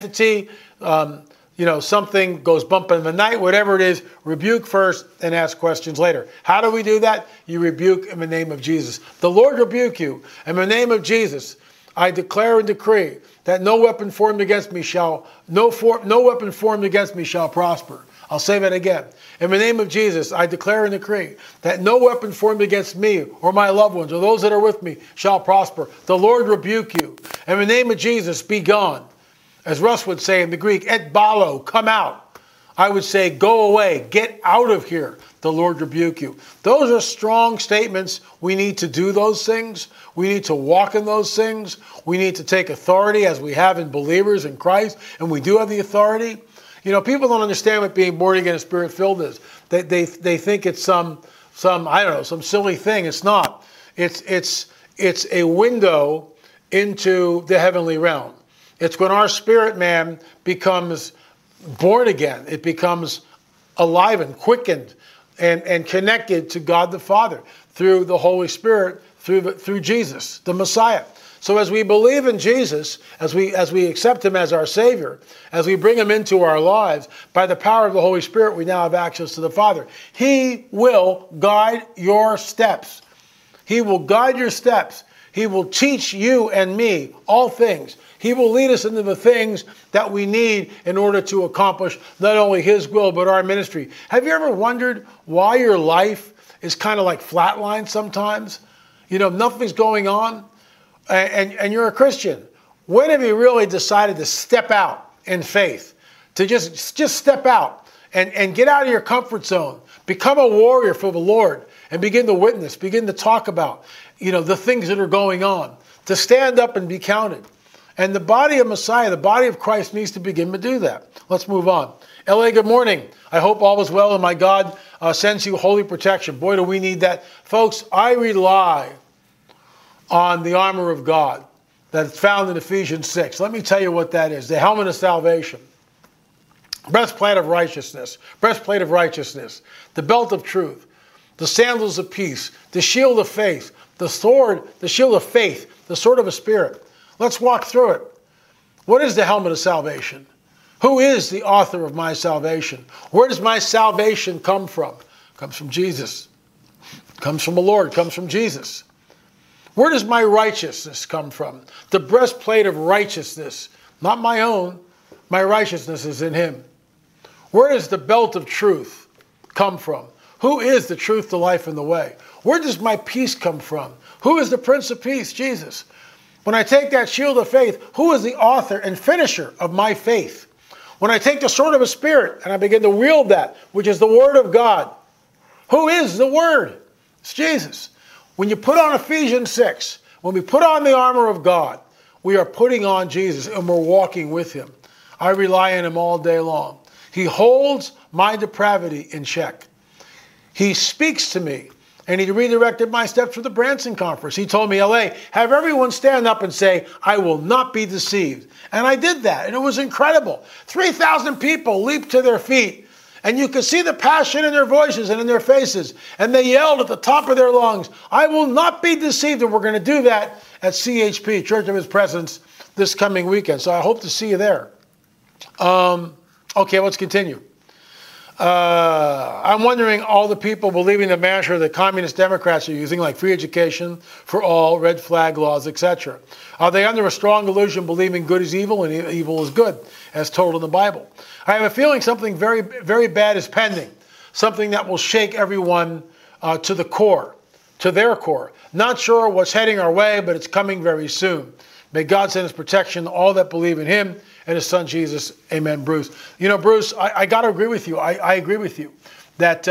entity, something goes bump in the night, whatever it is, rebuke first and ask questions later. How do we do that? You rebuke in the name of Jesus. The Lord rebuke you. In the name of Jesus, I declare and decree that no weapon formed against me shall prosper. I'll say that again. In the name of Jesus, I declare and decree that no weapon formed against me or my loved ones or those that are with me shall prosper. The Lord rebuke you. In the name of Jesus, be gone. As Russ would say in the Greek, et balo, come out. I would say, go away, get out of here. The Lord rebuke you. Those are strong statements. We need to do those things. We need to walk in those things. We need to take authority as we have in believers in Christ, and we do have the authority. People don't understand what being born again and spirit-filled is. They think it's some silly thing. It's not. It's a window into the heavenly realm. It's when our spirit man becomes born again. It becomes alive and quickened and connected to God the Father through the Holy Spirit, through Jesus, the Messiah. So as we believe in Jesus, as we accept him as our Savior, as we bring him into our lives, by the power of the Holy Spirit, we now have access to the Father. He will guide your steps. He will guide your steps. He will teach you and me all things. He will lead us into the things that we need in order to accomplish not only his will, but our ministry. Have you ever wondered why your life is kind of like flatline sometimes? Nothing's going on, and you're a Christian. When have you really decided to step out in faith? To just step out and get out of your comfort zone. Become a warrior for the Lord and begin to witness, begin to talk about, the things that are going on. To stand up and be counted. And the body of Messiah, the body of Christ, needs to begin to do that. Let's move on. LA, good morning. I hope all is well and my God sends you holy protection. Boy, do we need that. Folks, I rely on the armor of God that's found in Ephesians 6. Let me tell you what that is. The helmet of salvation. Breastplate of righteousness. Breastplate of righteousness. The belt of truth. The sandals of peace. The shield of faith. The sword, the shield of faith. The sword of the Spirit. Let's walk through it. What is the helmet of salvation? Who is the author of my salvation? Where does my salvation come from? It comes from Jesus. It comes from the Lord. It comes from Jesus. Where does my righteousness come from? The breastplate of righteousness. Not my own. My righteousness is in him. Where does the belt of truth come from? Who is the truth, the life, and the way? Where does my peace come from? Who is the Prince of Peace? Jesus. When I take that shield of faith, who is the author and finisher of my faith? When I take the sword of the Spirit and I begin to wield that, which is the Word of God, who is the Word? It's Jesus. When you put on Ephesians 6, when we put on the armor of God, we are putting on Jesus and we're walking with him. I rely on him all day long. He holds my depravity in check. He speaks to me. And he redirected my steps for the Branson Conference. He told me, LA, have everyone stand up and say, I will not be deceived. And I did that, and it was incredible. 3,000 people leaped to their feet, and you could see the passion in their voices and in their faces. And they yelled at the top of their lungs, I will not be deceived. And we're going to do that at CHP, Church of His Presence, this coming weekend. So I hope to see you there. Okay, let's continue. I'm wondering all the people believing the mantra the communist Democrats are using, like free education for all, red flag laws, etc. Are they under a strong illusion believing good is evil and evil is good, as told in the Bible? I have a feeling something very, very bad is pending, something that will shake everyone to the core, to their core. Not sure what's heading our way, but it's coming very soon. May God send his protection to all that believe in him and his son Jesus. Amen, Bruce. Bruce, I got to agree with you. I agree with you that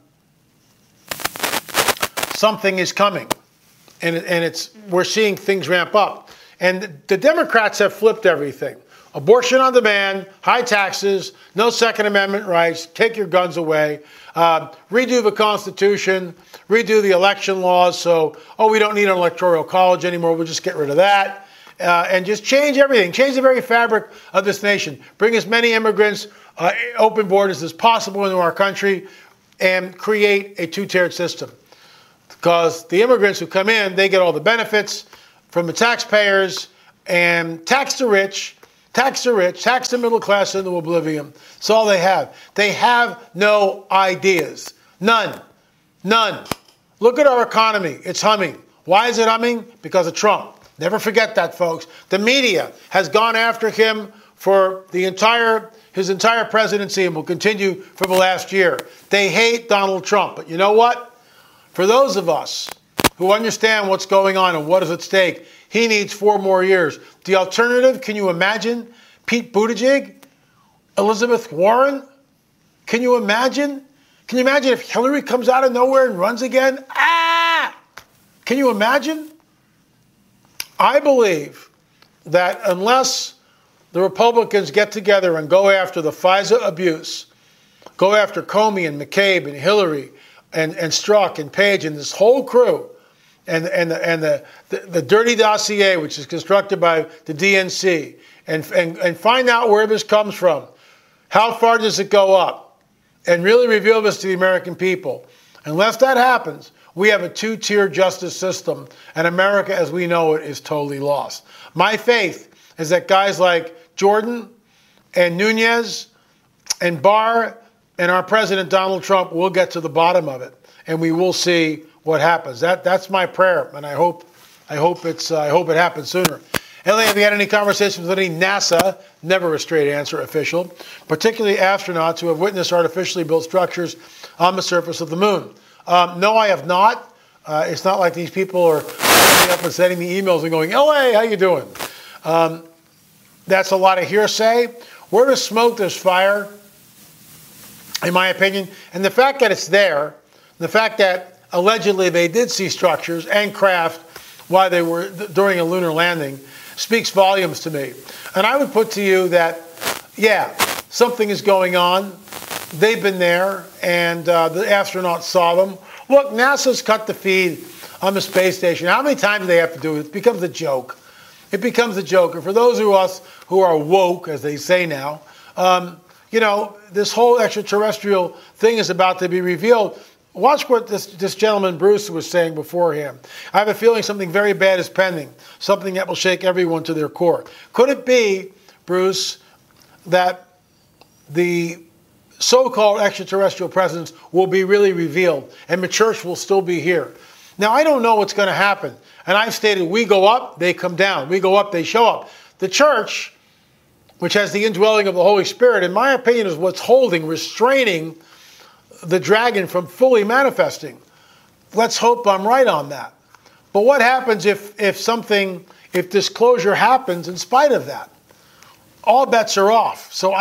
something is coming, and we're seeing things ramp up. And the Democrats have flipped everything. Abortion on demand, high taxes, no Second Amendment rights, take your guns away, redo the Constitution, redo the election laws. So, we don't need an electoral college anymore. We'll just get rid of that. And just change everything, change the very fabric of this nation. Bring as many immigrants, open borders as possible into our country, and create a two-tiered system. Because the immigrants who come in, they get all the benefits from the taxpayers and tax the rich Tax the rich, tax the middle class into oblivion. That's all they have. They have no ideas. None. None. Look at our economy. It's humming. Why is it humming? Because of Trump. Never forget that, folks. The media has gone after him for his entire presidency and will continue for the last year. They hate Donald Trump. But you know what? For those of us who understand what's going on and what is at stake, he needs 4 more years. The alternative, can you imagine? Pete Buttigieg? Elizabeth Warren? Can you imagine? Can you imagine if Hillary comes out of nowhere and runs again? Ah! Can you imagine? I believe that unless the Republicans get together and go after the FISA abuse, go after Comey and McCabe and Hillary and Strzok and Page and this whole crew, and the dirty dossier which is constructed by the DNC, and find out where this comes from, how far does it go up, and really reveal this to the American people. Unless that happens, we have a 2-tier justice system, and America as we know it is totally lost. My faith is that guys like Jordan and Nunes and Barr and our president Donald Trump will get to the bottom of it, and we will see what happens. That's my prayer, and I hope it happens sooner. Ellie, have you had any conversations with any NASA, never a straight answer, official, particularly astronauts who have witnessed artificially built structures on the surface of the moon? No, I have not. It's not like these people are coming up and sending me emails and going, LA, how you doing? That's a lot of hearsay. Where there's smoke, there's fire, in my opinion. And the fact that it's there, the fact that allegedly they did see structures and craft while they were during a lunar landing speaks volumes to me. And I would put to you that, yeah, something is going on. They've been there, and the astronauts saw them. Look, NASA's cut the feed on the space station. How many times do they have to do it? It becomes a joke. It becomes a joke. And for those of us who are woke, as they say now, this whole extraterrestrial thing is about to be revealed. Watch what this gentleman, Bruce, was saying beforehand. I have a feeling something very bad is pending, something that will shake everyone to their core. Could it be, Bruce, that the so-called extraterrestrial presence will be really revealed and the church will still be here? Now, I don't know what's going to happen. And I've stated, we go up, they come down. We go up, they show up. The church, which has the indwelling of the Holy Spirit, in my opinion, is what's restraining the dragon from fully manifesting. Let's hope I'm right on that. But what happens if disclosure happens in spite of that? All bets are off. So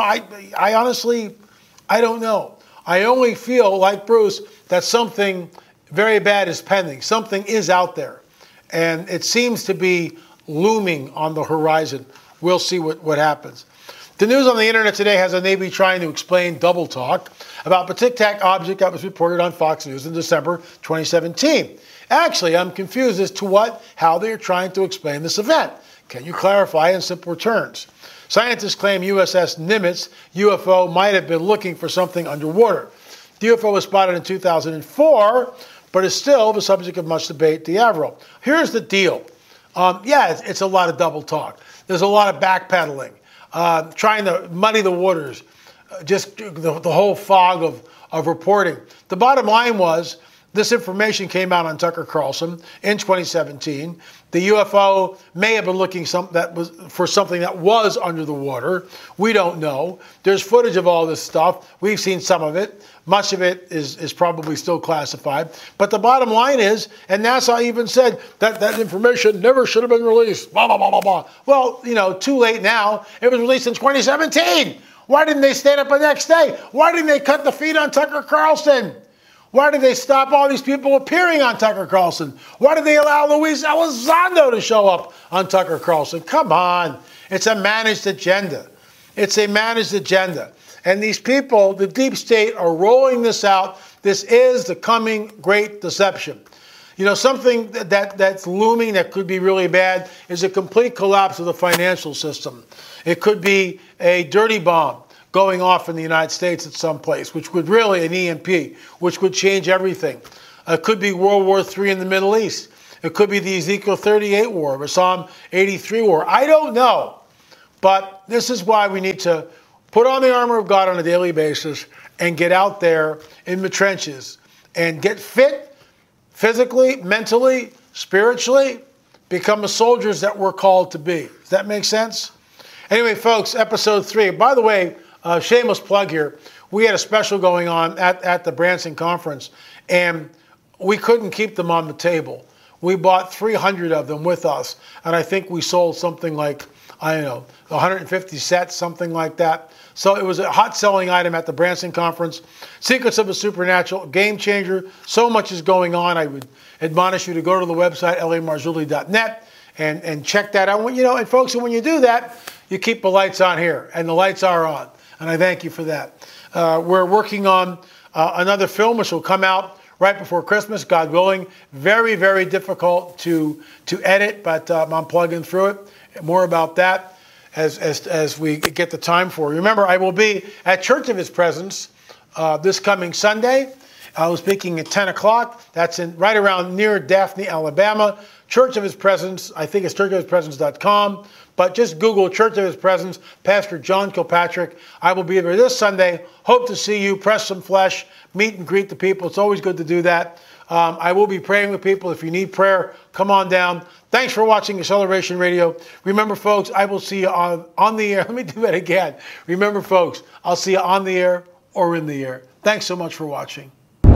I honestly, I don't know. I only feel, like Bruce, that something very bad is pending. Something is out there. And it seems to be looming on the horizon. We'll see what happens. The news on the internet today has the Navy trying to explain double talk about the Tic Tac object that was reported on Fox News in December 2017. Actually, I'm confused as to how they are trying to explain this event. Can you clarify in simple terms? Scientists claim USS Nimitz UFO might have been looking for something underwater. The UFO was spotted in 2004, but is still the subject of much debate, D'Avro. Here's the deal. It's a lot of double talk. There's a lot of backpedaling, trying to muddy the waters, just the whole fog of reporting. The bottom line was, this information came out on Tucker Carlson in 2017. The UFO may have been looking for something that was under the water. We don't know. There's footage of all this stuff. We've seen some of it. Much of it is probably still classified. But the bottom line is, and NASA even said that information never should have been released. Blah, blah, blah, blah, blah. Well, too late now. It was released in 2017. Why didn't they stand up the next day? Why didn't they cut the feed on Tucker Carlson? Why did they stop all these people appearing on Tucker Carlson? Why did they allow Luis Elizondo to show up on Tucker Carlson? Come on. It's a managed agenda. It's a managed agenda. And these people, the deep state, are rolling this out. This is the coming great deception. Something that's looming that could be really bad is a complete collapse of the financial system. It could be a dirty bomb going off in the United States at some place, which would really, an EMP, which would change everything. It could be World War III in the Middle East. It could be the Ezekiel 38 war, or Psalm 83 war. I don't know. But this is why we need to put on the armor of God on a daily basis and get out there in the trenches and get fit physically, mentally, spiritually, become the soldiers that we're called to be. Does that make sense? Anyway, folks, episode 3. By the way, shameless plug here. We had a special going on at the Branson conference, and we couldn't keep them on the table. We bought 300 of them with us, and I think we sold something like, 150 sets, something like that. So it was a hot selling item at the Branson conference. Secrets of the Supernatural, game changer. So much is going on. I would admonish you to go to the website, lamarzulli.net, and check that out. And folks, when you do that, you keep the lights on here, and the lights are on. And I thank you for that. We're working on another film which will come out right before Christmas, God willing. Very, very difficult to edit, but I'm plugging through it. More about that as we get the time for it. Remember, I will be at Church of His Presence this coming Sunday. I was speaking at 10 o'clock. That's right around near Daphne, Alabama. Church of His Presence, I think it's churchofhispresence.com. But just Google Church of His Presence, Pastor John Kilpatrick. I will be there this Sunday. Hope to see you, press some flesh, meet and greet the people. It's always good to do that. I will be praying with people. If you need prayer, come on down. Thanks for watching Acceleration Radio. Remember, folks, I will see you on the air. Let me do that again. Remember, folks, I'll see you on the air or in the air. Thanks so much for watching.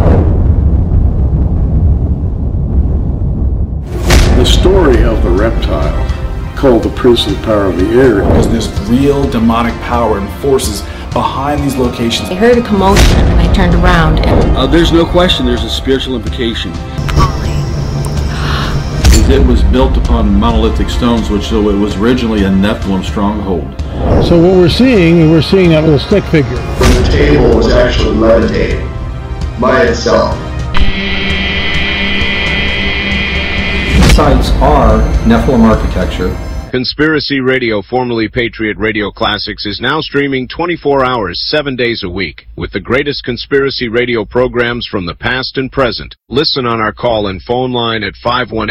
The story of the reptile, called the Prince of the Power of the Air, because there's real demonic power and forces behind these locations. I heard a commotion and I turned around and... there's no question there's a spiritual implication. It was built upon monolithic stones, which so it was originally a Nephilim stronghold. So what we're seeing that little stick figure. The table was actually levitating by itself. Sites are Nephilim architecture. Conspiracy Radio, formerly Patriot Radio Classics, is now streaming 24 hours, 7 days a week, with the greatest conspiracy radio programs from the past and present. Listen on our call and phone line at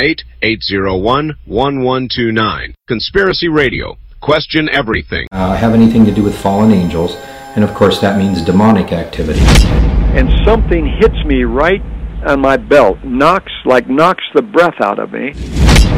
518-801-1129. Conspiracy Radio. Question everything. Have anything to do with fallen angels, and of course that means demonic activity. And something hits me right on my belt, knocks the breath out of me.